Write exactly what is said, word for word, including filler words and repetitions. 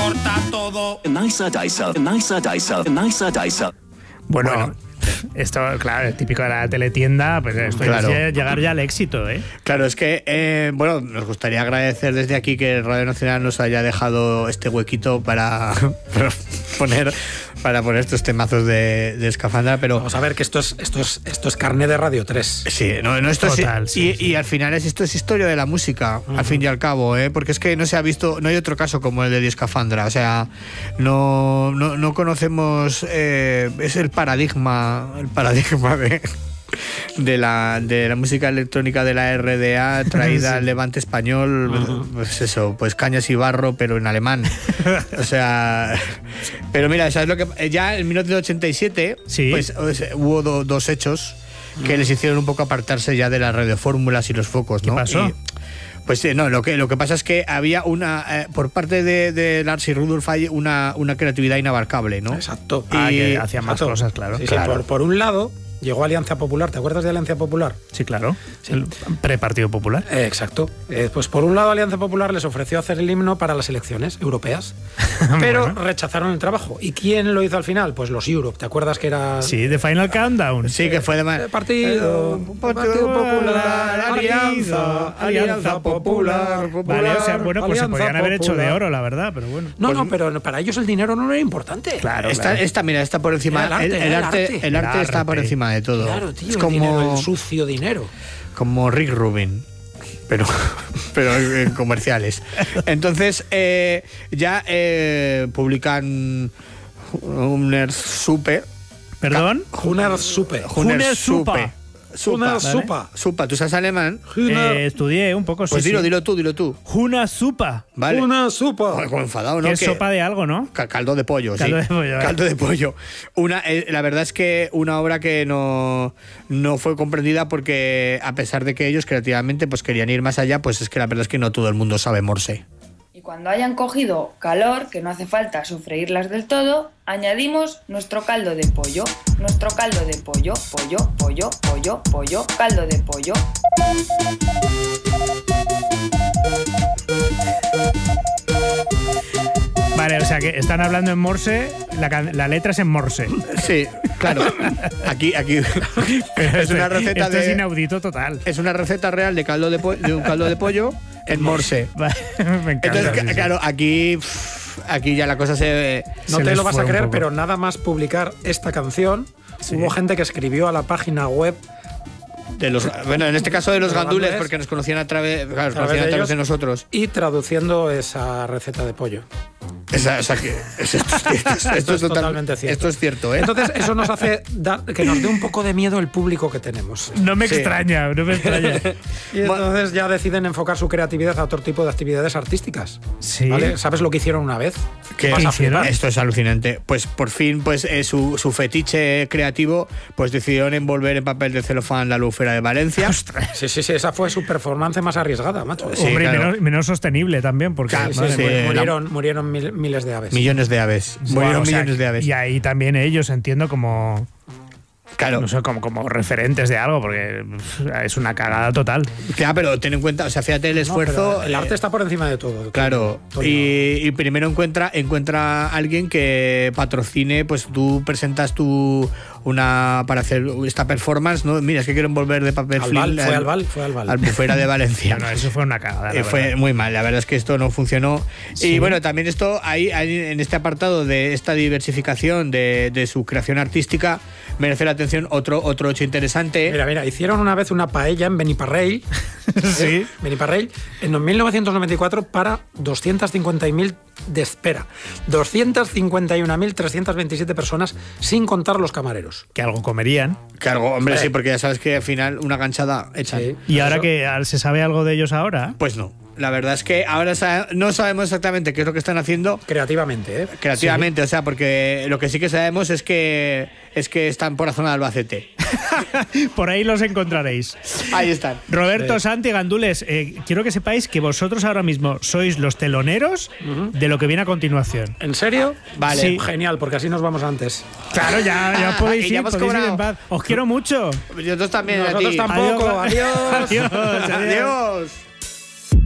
corta todo. Nicer Dicer, Nicer Dicer, Nicer Dicer. Bueno, bueno, esto, claro, es típico de la teletienda, pues esto claro. es llegar ya al éxito, ¿eh? Claro, es que, eh, bueno, nos gustaría agradecer desde aquí que Radio Nacional nos haya dejado este huequito para, para poner para poner estos temazos de, de Escafandra, pero... Vamos a ver que esto es esto es, esto es carné de Radio tres. Sí, no, no esto Total, es, sí, y, sí. y al final es, esto es historia de la música, uh-huh. al fin y al cabo, ¿eh? Porque es que no se ha visto, no hay otro caso como el de Escafandra, o sea, no, no, no conocemos, eh, es el paradigma, el paradigma de... De la, de la música electrónica de la R D A traída sí. al Levante español, uh-huh. pues eso, pues cañas y barro, pero en alemán. O sea, pero mira, ¿sabes lo que? Ya en mil novecientos ochenta y siete ¿Sí? pues hubo do, dos hechos que uh-huh. les hicieron un poco apartarse ya de las radiofórmulas y los focos, ¿no? ¿Qué pasó? Y, pues eh, no, lo que, lo que pasa es que había una, eh, por parte de, de Lars y Rudolf hay una, una creatividad inabarcable, ¿no? Exacto. Y ah, que hacían más cosas, claro. Sí, claro. Sí, por, por un lado... Llegó Alianza Popular, ¿te acuerdas de Alianza Popular? Sí, claro. Sí. El pre-Partido Popular. Eh, exacto. Eh, pues por un lado Alianza Popular les ofreció hacer el himno para las elecciones europeas, pero bueno. rechazaron el trabajo. ¿Y quién lo hizo al final? Pues los Europe. ¿Te acuerdas que era...? Sí, de Final Countdown. Sí, que fue de... Eh, partido, eh, partido Popular, Alianza, Alianza Popular, Popular. Vale, o sea, bueno, pues Alianza se podían haber hecho de Popular. oro, la verdad, pero bueno. No, pues, no, pero para ellos el dinero no era importante. Claro, esta, claro. esta, mira, está por encima... El arte, el, el, el arte, arte. el arte El está arte. por encima de todo. Claro, tío, es el como... dinero, el sucio dinero. Como Rick Rubin, pero, pero en comerciales. Entonces, eh, ya eh, publican Hunner Supe. ¿Perdón? Hunner Supe. Hunner Supa. Hunner ¿vale? Supa. Supa, ¿tú sabes alemán? Eh, estudié un poco, sí. Pues dilo, sí. dilo tú, dilo tú. Una supa. Vale. Una sopa. Joder, como enfadado, ¿no? Que es Que- sopa de algo, ¿no? Ca- Caldo de pollo, Caldo sí. de pollo, vale. Caldo de pollo. Una, eh, la verdad es que una obra que no, no fue comprendida porque, a pesar de que ellos creativamente pues querían ir más allá, pues es que la verdad es que no todo el mundo sabe Morse. Y cuando hayan cogido calor, que no hace falta sofreírlas del todo, añadimos nuestro caldo de pollo. Nuestro caldo de pollo, pollo, pollo, pollo, pollo, caldo de pollo. Vale, o sea que están hablando en Morse, la, can- la letra es en Morse. Sí, claro. Aquí, aquí Pero es esto- una receta esto es de inaudito total. es una receta real de caldo de, po- de un caldo de pollo en Morse. Vale, me encanta. Entonces, sí, ca- sí. claro, aquí pff, aquí ya la cosa se No Se te les lo vas fue a un creer, poco. pero nada más publicar esta canción, Sí. hubo gente que escribió a la página web de los bueno, en este caso de los De los gandules, gandules. porque nos conocían a través, claro, nos A través conocían a de través de ellos. nosotros. y traduciendo esa receta de pollo. Esa- o sea que esto, esto- esto- esto Esto es es totalmente cierto. Esto es cierto, ¿eh? Entonces, eso nos hace dar- que nos dé un poco de miedo el público que tenemos. No me Sí. extraña, no me extraña. Y entonces ya deciden enfocar su creatividad a otro tipo de actividades artísticas. Sí. ¿Vale? ¿Sabes lo que hicieron una vez? ¿Qué ¿Qué hicieron? Esto es alucinante. Pues por fin, pues eh, su, su fetiche creativo, pues decidieron envolver en papel de celofán la albufera de Valencia. Sí, sí, sí, esa fue su performance más arriesgada, macho. Sí, Hombre, y claro. menos, menos sostenible también, porque Claro, Sí, madre sí, mía. sí. murieron, murieron mil- miles de aves. Millones de aves. Buah, Murieron o sea, millones de aves. Y ahí también ellos, entiendo, como, Claro. no sé, como, como referentes de algo, porque pff, es una cagada total. Claro, pero ten en cuenta, o sea, fíjate el No, esfuerzo. pero el arte eh, está por encima de todo. Claro, Toño. y, y primero encuentra encuentra alguien que patrocine, pues tú presentas tu una para hacer esta performance, ¿no? Mira, es que quiero envolver de papel Al film Val, fue al Val, fue al Val. Albufera de Valencia. No, no, eso fue una cagada. la Eh, fue verdad. muy mal, la verdad es que esto no funcionó. Sí. Y bueno, también esto, ahí, ahí en este apartado de esta diversificación de, de su creación artística, merece la atención otro, otro hecho interesante. Mira, mira, hicieron una vez una paella en Beniparrell. Sí. Beniparrell, en mil novecientos noventa y cuatro para doscientos cincuenta mil de espera. doscientos cincuenta y una mil trescientos veintisiete personas, sin contar los camareros. Que algo comerían. Claro, hombre, Hombre. sí, porque ya sabes que al final una ganchada echan. Sí. Y ahora Eso- que ah, se sabe algo de ellos ahora. Pues no. La verdad es que ahora sa- no sabemos exactamente qué es lo que están haciendo Creativamente, ¿eh? creativamente, o sea, porque lo que sí que sabemos es que es que están por la zona de Albacete. Por ahí los encontraréis. Ahí están. Roberto, Sí. Santi, Gandules, eh, quiero que sepáis que vosotros ahora mismo sois los teloneros de lo que viene a continuación. ¿En serio? Vale. Sí. Genial, porque así nos vamos antes. Claro, ya, ya podéis Y ir, ya hemos podéis ir cobrado. en paz. Os quiero mucho. Nosotros también. a Nosotros ti. tampoco. Adiós. Adiós. Adiós, adiós. Adiós.